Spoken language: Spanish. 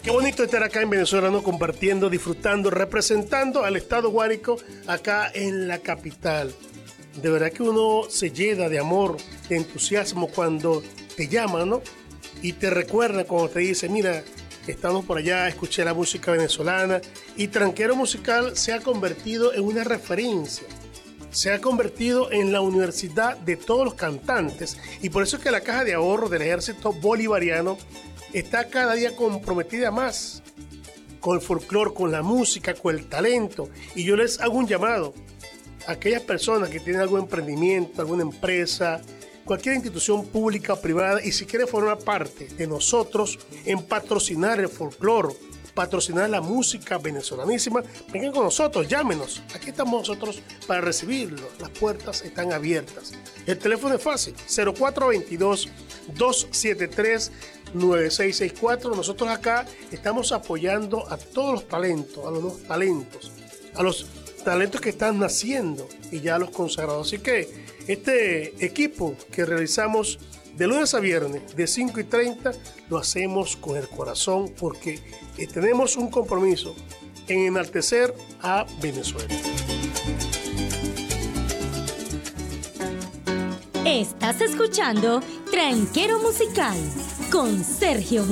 Qué bonito estar acá en Venezuela, ¿no? Compartiendo, disfrutando, representando al estado Guárico acá en la capital. De verdad que uno se llena de amor, de entusiasmo cuando te llama, ¿no? Y te recuerda cuando te dice, mira, estamos por allá, escuché la música venezolana. Y Tranquero Musical se ha convertido en una referencia. Se ha convertido en la universidad de todos los cantantes. Y por eso es que la Caja de Ahorro del Ejército Bolivariano está cada día comprometida más con el folclore, con la música, con el talento. Y yo les hago un llamado a aquellas personas que tienen algún emprendimiento, alguna empresa, cualquier institución pública o privada, y si quiere formar parte de nosotros en patrocinar el folclore, patrocinar la música venezolanísima, vengan con nosotros, llámenos. Aquí estamos nosotros para recibirlos. Las puertas están abiertas. El teléfono es fácil, 0422-273-9664. Nosotros acá estamos apoyando a todos los talentos, a los nuevos talentos, a los talentos que están naciendo y ya los consagrados. Así que este equipo que realizamos de lunes a viernes, de 5:30, lo hacemos con el corazón porque tenemos un compromiso en enaltecer a Venezuela. Estás escuchando Tranquero Musical con Sergio